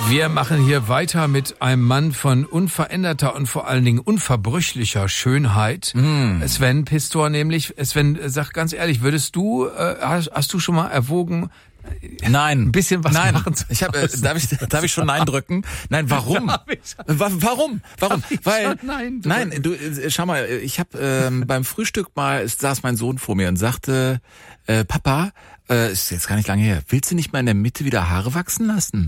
Wir machen hier weiter mit einem Mann von unveränderter und vor allen Dingen unverbrüchlicher Schönheit. Sven Pistor nämlich. Sven, sag ganz ehrlich, würdest du, hast du schon mal erwogen, Nein. ein bisschen was machen zu darf ich schon Nein drücken? Nein, warum? Warum? Weil, nein, du, schau mal, ich habe beim Frühstück mal, saß mein Sohn vor mir und sagte, Papa, ist jetzt gar nicht lange her, willst du nicht mal in der Mitte wieder Haare wachsen lassen?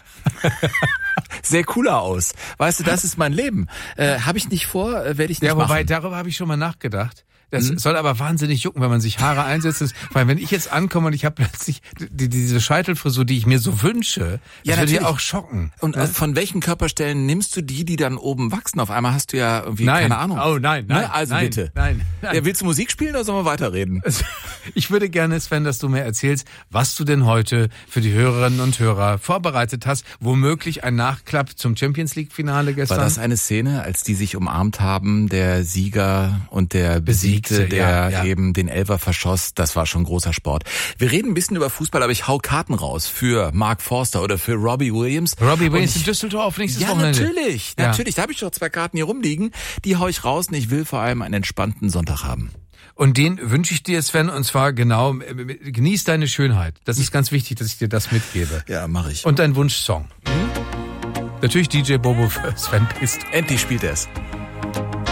Sehr cooler aus. Weißt du, das ist mein Leben. Habe ich nicht vor, werde ich nicht machen. Ja, wobei, darüber habe ich schon mal nachgedacht. Das soll aber wahnsinnig jucken, wenn man sich Haare einsetzt. Weil wenn ich jetzt ankomme und ich habe plötzlich diese Scheitelfrisur, die ich mir so wünsche, das würde ja auch schocken. Und von welchen Körperstellen nimmst du die dann oben wachsen? Auf einmal hast du ja irgendwie keine Ahnung. Oh nein. Also bitte. Nein. Ja, willst du Musik spielen oder sollen wir weiterreden? Ich würde gerne, Sven, dass du mir erzählst, was du denn heute für die Hörerinnen und Hörer vorbereitet hast. Womöglich ein Nachklapp zum Champions-League-Finale gestern. War das eine Szene, als die sich umarmt haben, der Sieger und der Besiegte, der eben den Elfer verschoss? Das war schon großer Sport. Wir reden ein bisschen über Fußball, aber ich hau Karten raus für Mark Forster oder für Robbie Williams. Robbie Williams in Düsseldorf nächstes Wochenende. Natürlich. Da habe ich doch 2 Karten hier rumliegen. Die hau ich raus und ich will vor allem einen entspannten Sonntag haben. Und den wünsche ich dir, Sven, und zwar genau, genieß deine Schönheit. Das ist ganz wichtig, dass ich dir das mitgebe. Ja, mache ich. Und dein Wunschsong. Natürlich DJ Bobo für Sven Pistor. Endlich spielt er es.